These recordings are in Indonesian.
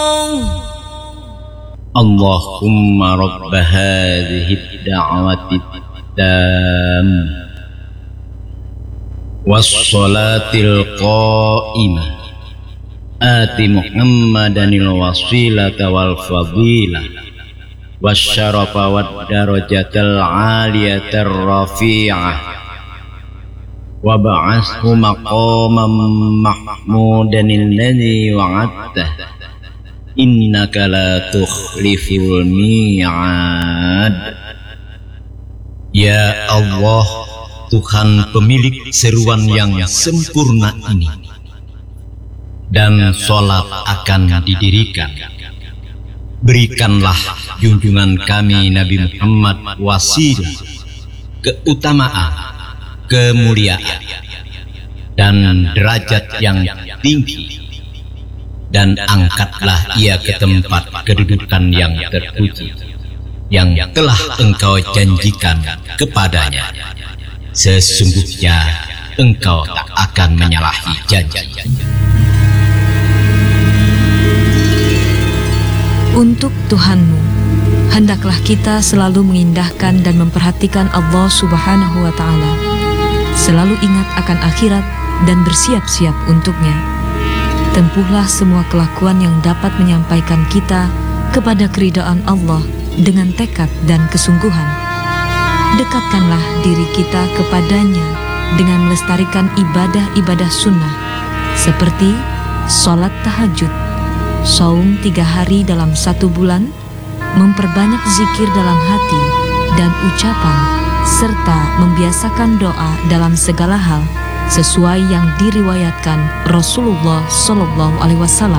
Allahumma rabb hadhihi ad-da'wati at-tammah was-salatil qa'imah ati Muhammadanil wasilata wal fadilah wasyarafa wad darajatal 'aliyatar rafi'ah wa ba'athu maqaman mahmudan alladzi wa'adta innaka la tukhliful mi'ad. Ya Allah, Tuhan pemilik seruan yang sempurna ini, dan sholat akan didirikan. Berikanlah junjungan kami Nabi Muhammad wasilah, keutamaan, kemuliaan, dan derajat yang tinggi, dan angkatlah ia ke tempat kedudukan yang terpuji yang telah Engkau janjikan kepadanya. Sesungguhnya Engkau tak akan menyalahi janji. Untuk Tuhanmu, hendaklah kita selalu mengindahkan dan memperhatikan Allah Subhanahu wa Ta'ala, selalu ingat akan akhirat dan bersiap-siap untuknya. Tempuhlah semua kelakuan yang dapat menyampaikan kita kepada keridaan Allah dengan tekad dan kesungguhan. Dekatkanlah diri kita kepadanya dengan melestarikan ibadah-ibadah sunnah seperti sholat tahajud, saum 3 hari dalam 1 bulan, memperbanyak zikir dalam hati dan ucapan, serta membiasakan doa dalam segala hal sesuai yang diriwayatkan Rasulullah SAW.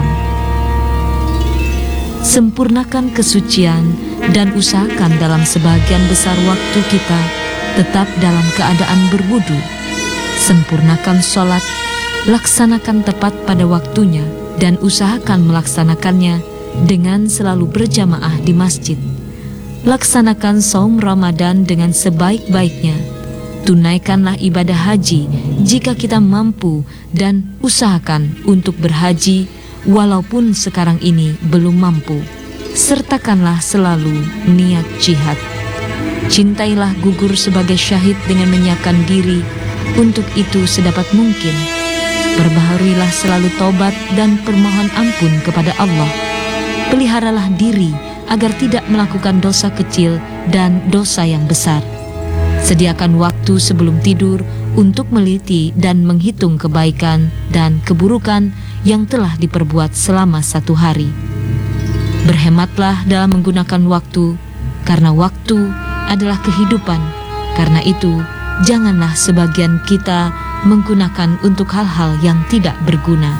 Sempurnakan kesucian dan usahakan dalam sebagian besar waktu kita tetap dalam keadaan berwudu. Sempurnakan sholat, laksanakan tepat pada waktunya, dan usahakan melaksanakannya dengan selalu berjamaah di masjid. Laksanakan saum Ramadan dengan sebaik-baiknya. Tunaikanlah ibadah haji jika kita mampu, dan usahakan untuk berhaji walaupun sekarang ini belum mampu. Sertakanlah selalu niat jihad. Cintailah gugur sebagai syahid dengan menyiapkan diri untuk itu sedapat mungkin. Perbaharuilah selalu taubat dan permohon ampun kepada Allah. Peliharalah diri agar tidak melakukan dosa kecil dan dosa yang besar. Sediakan waktu sebelum tidur untuk meliti dan menghitung kebaikan dan keburukan yang telah diperbuat selama 1 hari. Berhematlah dalam menggunakan waktu, karena waktu adalah kehidupan. Karena itu, janganlah sebagian kita menggunakan untuk hal-hal yang tidak berguna.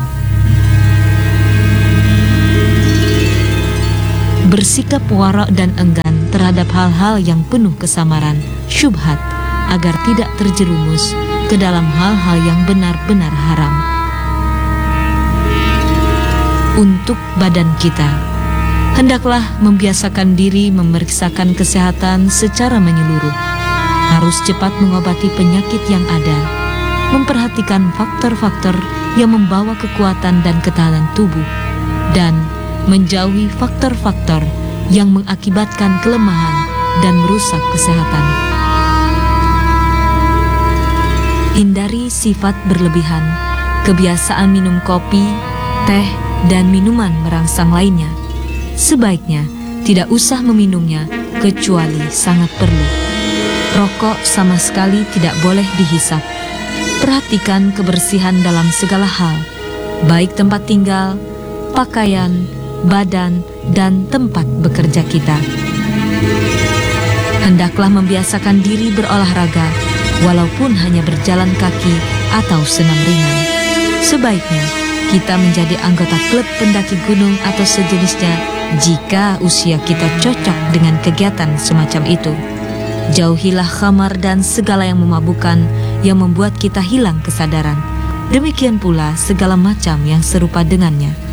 Bersikap wara' dan enggan terhadap hal-hal yang penuh kesamaran, syubhat, agar tidak terjerumus ke dalam hal-hal yang benar-benar haram. Untuk badan kita, hendaklah membiasakan diri memeriksakan kesehatan secara menyeluruh. Harus cepat mengobati penyakit yang ada, memperhatikan faktor-faktor yang membawa kekuatan dan ketahanan tubuh, dan menjauhi faktor-faktor yang mengakibatkan kelemahan dan merusak kesehatan. Hindari sifat berlebihan, kebiasaan minum kopi, teh, dan minuman merangsang lainnya. Sebaiknya tidak usah meminumnya kecuali sangat perlu. Rokok sama sekali tidak boleh dihisap. Perhatikan kebersihan dalam segala hal, baik tempat tinggal, pakaian, badan, dan tempat bekerja kita. Hendaklah membiasakan diri berolahraga, walaupun hanya berjalan kaki atau senam ringan. Sebaiknya kita menjadi anggota klub pendaki gunung atau sejenisnya jika usia kita cocok dengan kegiatan semacam itu. Jauhilah khamar dan segala yang memabukkan yang membuat kita hilang kesadaran. Demikian pula segala macam yang serupa dengannya.